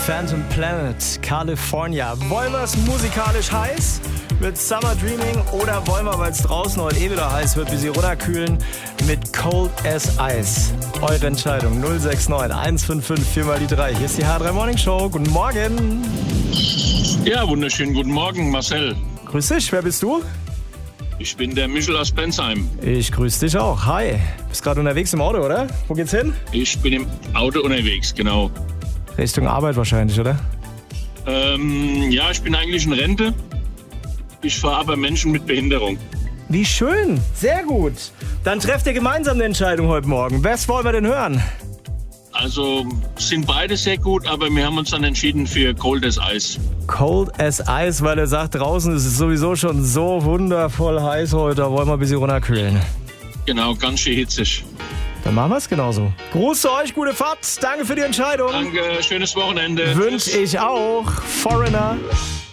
Phantom Planet, California. Wollen wir es musikalisch heiß mit Summer Dreaming oder wollen wir, weil es draußen heute wieder heiß wird, wie sie runterkühlen, mit Cold as Ice? Eure Entscheidung 069 155 4 mal die 3. Hier ist die H3 Morning Show. Guten Morgen. Ja, wunderschönen guten Morgen, Marcel. Grüß dich, wer bist du? Ich bin der Michel aus Bensheim. Ich grüße dich auch. Hi. Bist gerade unterwegs im Auto, oder? Wo geht's hin? Ich bin im Auto unterwegs, genau. Richtung Arbeit wahrscheinlich, oder? Ja, ich bin eigentlich in Rente. Ich fahre aber Menschen mit Behinderung. Wie schön. Sehr gut. Dann trefft ihr gemeinsam eine Entscheidung heute Morgen. Was wollen wir denn hören? Also sind beide sehr gut, aber wir haben uns dann entschieden für Cold as Ice. Cold as Ice, weil er sagt, draußen ist es sowieso schon so wundervoll heiß heute. Da wollen wir ein bisschen runterkühlen. Genau, ganz schön hitzig. Dann machen wir es genauso. Gruß zu euch, gute Fahrt. Danke für die Entscheidung. Danke, schönes Wochenende. Wünsche ich auch. Foreigner.